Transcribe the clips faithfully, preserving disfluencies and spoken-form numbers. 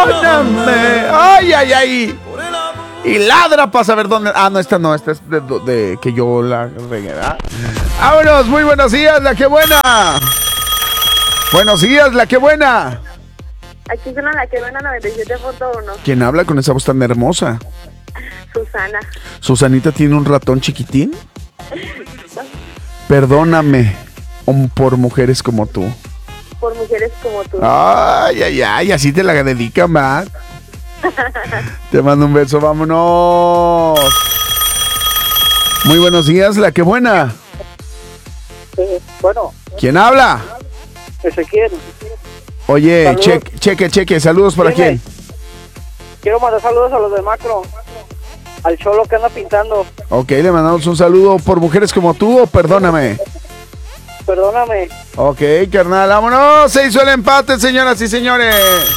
Perdóname. Ay, ay, ay. Y ladra para saber dónde. Ah, no, esta no, esta es de, de, de que yo la regué, ¿verdad? Vámonos, muy buenos días, la que buena. Buenos días, la que buena. Aquí suena la que buena noventa y siete punto uno. ¿Quién habla con esa voz tan hermosa? Susana. ¿Susanita tiene un ratón chiquitín? Perdóname, um, por mujeres como tú. Por mujeres como tú. Ay, ay, ay, así te la dedican, Matt. Te mando un beso, vámonos. Muy buenos días, la que buena. Eh, bueno. ¿Quién habla? Ezequiel. Oye, Saludos. cheque, cheque, cheque, saludos para Dime. quién. Quiero mandar saludos a los de Macro. Al cholo que anda pintando. Ok, le mandamos un saludo por mujeres como tú o perdóname. Perdóname. Ok, carnal, vámonos. Se hizo el empate, señoras y señores.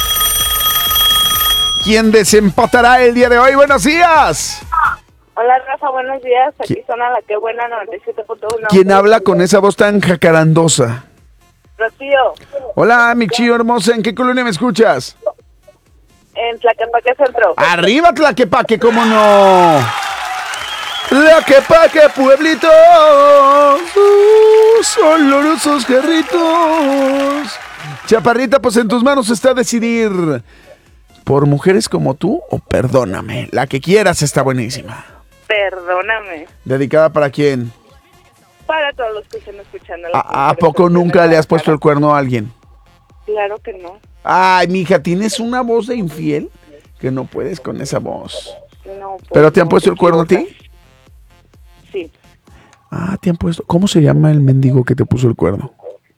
¿Quién desempatará el día de hoy? Buenos días. Hola, Rafa, buenos días. Aquí ¿Qui- suena la que buena noventa y siete punto uno. ¿Quién habla con esa voz tan jacarandosa? Rocío, Hola, mi chío hermosa, ¿en qué colonia me escuchas? en Tlaquepaque Centro. Arriba Tlaquepaque, ¿cómo no? Tlaquepaque, pueblito, sus olorosos jarritos. Chaparrita, pues en tus manos está decidir por mujeres como tú o perdóname. La que quieras está buenísima. Perdóname. ¿Dedicada para quién? Para todos los que están escuchando. las ¿A, a mujeres poco que nunca tienen le la has puesto cara. el cuerno a alguien? Claro que no. Ay, mija, ¿tienes una voz de infiel? Que no puedes con esa voz. No. pues, ¿Pero te han no, puesto el cuerno a ti? equivocas. Sí. Ah, te han puesto. ¿Cómo se llama el mendigo que te puso el cuerno?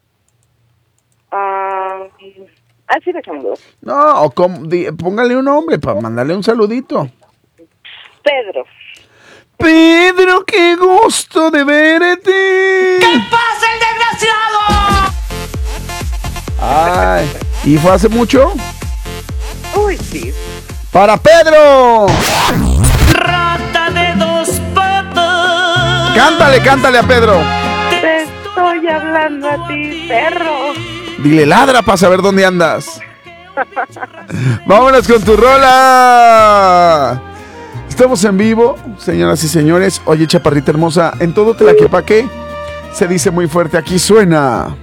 Ah, así dejémoslo. No, o cómo- di- póngale un nombre para mandarle un saludito. Pedro. Pedro, qué gusto de verte. ¿Qué pasa, el desgraciado? Ay, ¿y fue hace mucho? Uy, sí. ¡Para Pedro! Rata de dos patas. Cántale, cántale a Pedro. Te estoy hablando a ti, perro. Dile ladra para saber dónde andas. Vámonos con tu rola. Estamos en vivo, señoras y señores. Oye, chaparrita hermosa, en todo Tlaquepaque se dice muy fuerte. Aquí suena.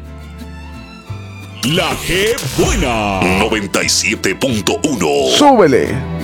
La que buena. noventa y siete punto uno. Súbele.